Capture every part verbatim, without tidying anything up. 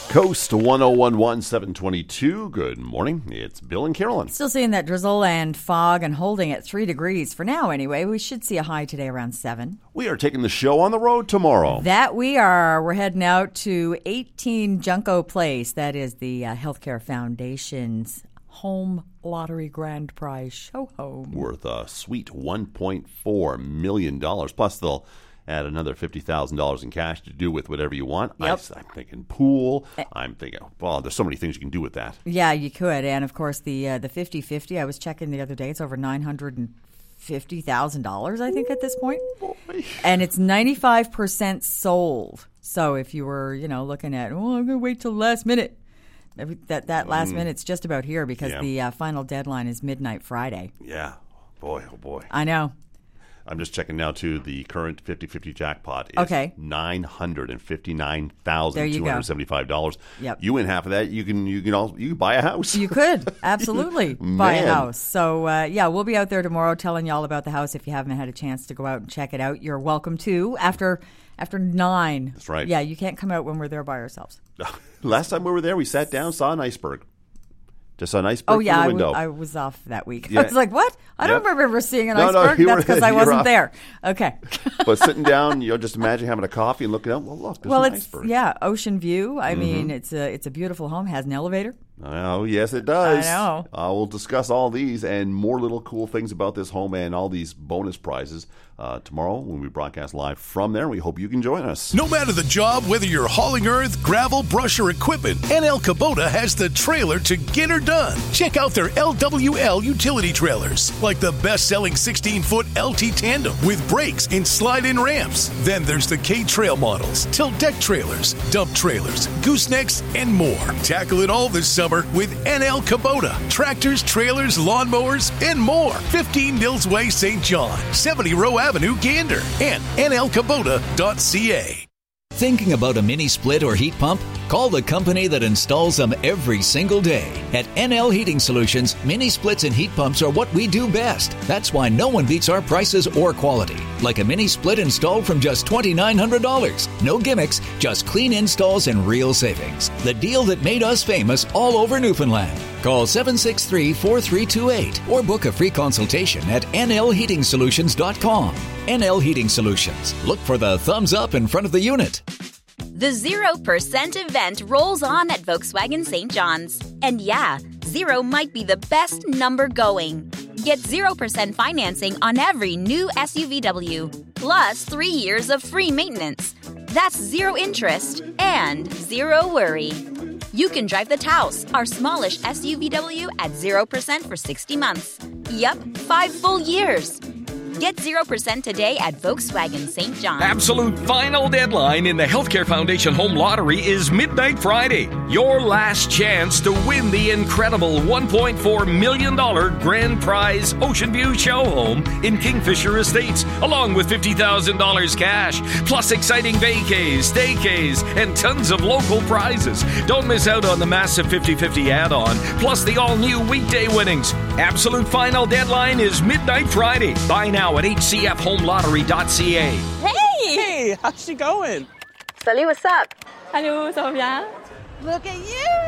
Coast one oh one one, seven twenty-two. Good morning. It's Bill and Carolyn. Still seeing that drizzle and fog and holding at three degrees for now anyway. We should see a high today around seven. We are taking the show on the road tomorrow. That we are. We're heading out to eighteen Junco Place. That is the uh, Healthcare Foundation's Home Lottery Grand Prize show home. Worth a sweet one point four million dollars. Plus, they'll add another fifty thousand dollars in cash to do with whatever you want. Yep. I, I'm thinking pool. I'm thinking, well, there's so many things you can do with that. Yeah, you could. And, of course, the uh, the fifty-fifty, I was checking the other day, it's over nine hundred fifty thousand dollars, I think, at this point. Boy. And it's ninety-five percent sold. So if you were, you know, looking at, oh, I'm going to wait till the last minute. That that last mm. minute's just about here because yeah. the uh, final deadline is midnight Friday. Yeah. Boy, oh boy. I know. I'm just checking now, too. The current fifty-fifty jackpot is okay. nine hundred fifty-nine thousand two hundred seventy-five dollars. Yep. You win half of that. You can you can also, you can buy a house. You could. Absolutely. buy a house. So, uh, yeah, we'll be out there tomorrow telling you all about the house. If you haven't had a chance to go out and check it out, you're welcome to after after nine. That's right. Yeah, you can't come out when we're there by ourselves. Last time we were there, we sat down, saw an iceberg. Just an iceberg oh, yeah, from the window. I, w- I was off that week. Yeah. I was like, what? I don't yep. remember seeing an no, iceberg. No, That's because I wasn't off. there. Okay. But sitting down, you know, just imagine having a coffee and looking out. Well, look, there's well, an it's, iceberg. Yeah, ocean view. I mm-hmm. mean, it's a, it's a beautiful home. It has an elevator. Oh, yes, it does. I know. Uh, we'll discuss all these and more little cool things about this home and all these bonus prizes uh, tomorrow when we broadcast live from there. We hope you can join us. No matter the job, whether you're hauling earth, gravel, brush, or equipment, N L Kubota has the trailer to get her done. Check out their L W L utility trailers, like the best-selling sixteen-foot L T Tandem with brakes and slide-in ramps. Then there's the K-Trail models, tilt deck trailers, dump trailers, goosenecks, and more. Tackle it all this summer with N L Kubota. Tractors, trailers, lawnmowers, and more. fifteen Mills Way, Saint John. seventy Row Avenue, Gander. And N L Kubota dot C A. Thinking about a mini split or heat pump? Call the company that installs them every single day. At N L Heating Solutions, mini splits and heat pumps are what we do best. That's why no one beats our prices or quality. Like a mini split installed from just two thousand nine hundred dollars. No gimmicks, just clean installs and real savings. The deal that made us famous all over Newfoundland. Call seven six three, four three two eight or book a free consultation at N L heating solutions dot com. N L Heating Solutions. Look for the thumbs up in front of the unit. The zero percent event rolls on at Volkswagen Saint John's. And yeah, zero might be the best number going. Get zero percent financing on every new S U V W, plus three years of free maintenance. That's zero interest and zero worry. You can drive the Taos, our smallish S U V W, at zero percent for sixty months. Yup, five full years. Get zero percent today at Volkswagen Saint John. Absolute final deadline in the Healthcare Foundation Home Lottery is midnight Friday. Your last chance to win the incredible one point four million dollars grand prize Ocean View show home in Kingfisher Estates, along with fifty thousand dollars cash, plus exciting vacays, staycays, and tons of local prizes. Don't miss out on the massive fifty-fifty add-on, plus the all-new weekday winnings. Absolute final deadline is midnight Friday. Buy now at H C F home lottery dot C A. Hey! Hey, how's she going? Salut, what's up? Hello, ça va bien? Look at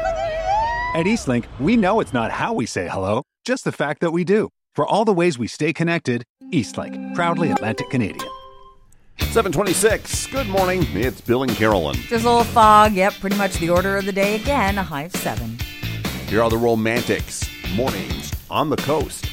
you! At Eastlink, we know it's not how we say hello, just the fact that we do. For all the ways we stay connected, Eastlink, proudly Atlantic Canadian. seven twenty-six. Good morning. It's Bill and Carolyn. There's a little fog. Yep, pretty much the order of the day again. A high of seven. Here are the Romantics. Mornings on the Coast.